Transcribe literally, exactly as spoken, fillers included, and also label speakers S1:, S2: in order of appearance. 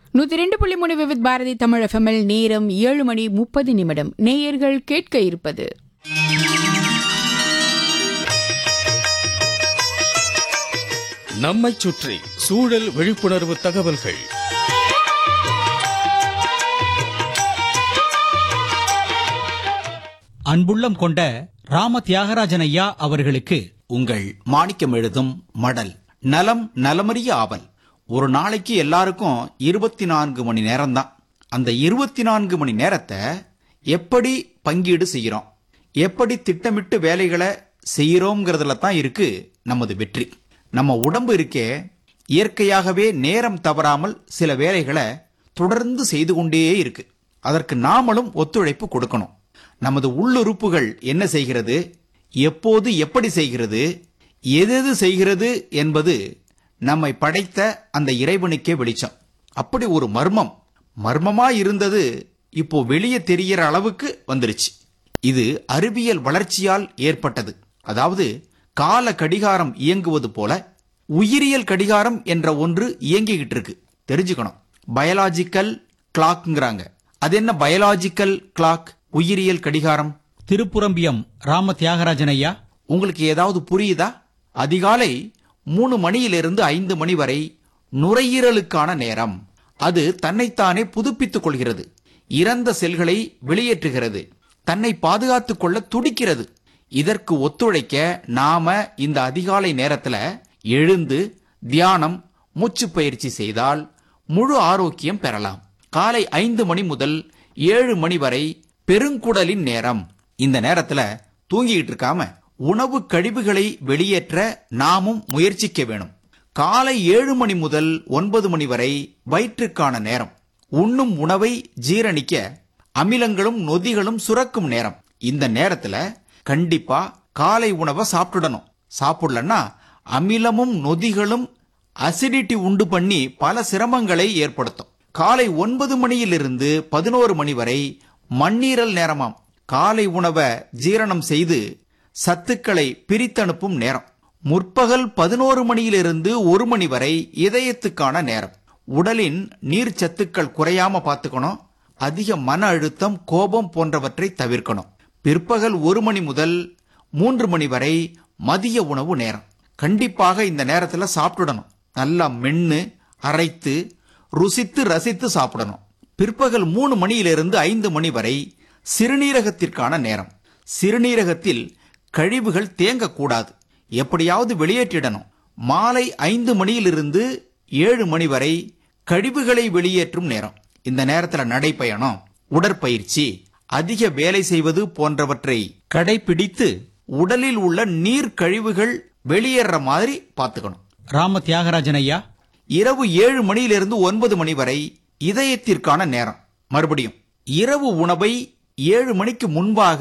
S1: நூத்தி ரெண்டு புள்ளி மூணு விவித் பாரதி தமிழ் எஃப்எம்எல் நேரம் ஏழு மணி முப்பது நிமிடம். நேயர்கள் கேட்க இருப்பது
S2: நம்மைச் சுற்றி சூழல் விழிப்புணர்வு தகவல்கள்.
S3: அன்புள்ளம் கொண்ட ராம தியாகராஜன் ஐயா அவர்களுக்கு
S4: உங்கள் மாணிக்கம் எழுதும் மடல். நலம் நலமறிய ஆவல். ஒரு நாளைக்கு எல்லாருக்கும் இருபத்தி நான்கு மணி நேரம் தான். அந்த இருபத்தி நான்கு மணி நேரத்தை எப்படி பங்கீடு செய்யறோம், எப்படி திட்டமிட்டு வேலைகளை செய்யறோம்ங்கிறதுல தான் இருக்கு நமது வெற்றி. நம்ம உடம்பு இருக்கே, இயற்கையாகவே நேரம் தவறாமல் சில வேலைகளை தொடர்ந்து செய்து கொண்டே இருக்கு. அதற்கு நாமளும் ஒத்துழைப்பு கொடுக்கணும். நமது உள்ளுறுப்புகள் என்ன செய்கிறது, எப்போது எப்படி செய்கிறது, எது செய்கிறது என்பது நம்மை படைத்த அந்த இறைவனுக்கே வெளிச்சம். அப்படி ஒரு மர்மம் மர்மமா இருந்தது இப்போ வெளியே தெரிகிற அளவுக்கு வந்துருச்சு. இது அறிவியல் வளர்ச்சியால் ஏற்பட்டது. அதாவது கால கடிகாரம் இயங்குவது போல உயிரியல் கடிகாரம் என்ற ஒன்று இயங்கிக்கிட்டு இருக்கு. தெரிஞ்சுக்கணும். பயாலாஜிக்கல் கிளாக்ங்கிறாங்க. அது என்ன பயாலாஜிக்கல் கிளாக், உயிரியல் கடிகாரம்?
S3: திருப்புரம்பியம் ராம தியாகராஜன் ஐயா,
S4: உங்களுக்கு ஏதாவது புரியுதா? அதிகாலை மூணு மணியிலிருந்து ஐந்து மணி வரை நுரையீரலுக்கான நேரம். அது தன்னைத்தானே புதுப்பித்துக் கொள்கிறது, இறந்த செல்களை வெளியேற்றுகிறது, தன்னை பாதுகாத்துக் கொள்ள துடிக்கிறது. இதற்கு ஒத்துழைக்க நாம இந்த அதிகாலை நேரத்துல எழுந்து தியானம், மூச்சு பயிற்சி செய்தால் முழு ஆரோக்கியம் பெறலாம். காலை ஐந்து மணி முதல் ஏழு மணி வரை பெருங்குடலின் நேரம். இந்த நேரத்துல தூங்கிட்டு இருக்காம உணவு கழிவுகளை வெளியேற்ற நாமும் முயற்சிக்க வேணும். காலை ஏழு மணி முதல் ஒன்பது மணி வரை வயிற்றுக்கான நேரம். உண்ணும் உணவை ஜீரணிக்க அமிலங்களும் நொதிகளும் சுரக்கும் நேரம். இந்த நேரத்துல கண்டிப்பா காலை உணவை சாப்பிடணும். சாப்பிடலன்னா அமிலமும் நொதிகளும் அசிடிட்டி உண்டு பண்ணி பல சிரமங்களை ஏற்படுத்தும். காலை ஒன்பது மணியிலிருந்து பதினோரு மணி வரை மண்ணீரல் நேரமாம். காலை உணவை ஜீரணம் செய்து சத்துக்களை பிரித்தனுப்பும் நேரம். முற்பகல் பதினோரு மணியிலிருந்து ஒரு மணி வரை இதயத்துக்கான நேரம். உடலின் நீர் சத்துக்கள் குறையாம பார்த்துக்கணும். அதிக மன அழுத்தம், கோபம் போன்றவற்றை தவிர்க்கணும். பிற்பகல் ஒரு மணி முதல் மூன்று மணி வரை மதிய உணவு நேரம். கண்டிப்பாக இந்த நேரத்துல சாப்பிடணும். நல்லா மென்னு அரைத்து ருசித்து ரசித்து சாப்பிடணும். பிற்பகல் மூணு மணியிலிருந்து ஐந்து மணி வரை சிறுநீரகத்திற்கான நேரம். சிறுநீரகத்தில் கழிவுகள் தேங்கக்கூடாது, எப்படியாவது வெளியேற்றிடணும். மாலை ஐந்து மணியிலிருந்து ஏழு மணி வரை கழிவுகளை வெளியேற்றும் நேரம். இந்த நேரத்தில் நடைப்பயணம், உடற்பயிற்சி, அதிக வேலை செய்வது போன்றவற்றை கடைபிடித்து உடலில் உள்ள நீர் கழிவுகள் வெளியேற மாதிரி பார்த்துக்கணும்.
S3: ராம தியாகராஜன் ஐயா,
S4: இரவு ஏழு மணியிலிருந்து ஒன்பது மணி வரை இதயத்திற்கான நேரம். மறுபடியும் இரவு உணவை ஏழு மணிக்கு முன்பாக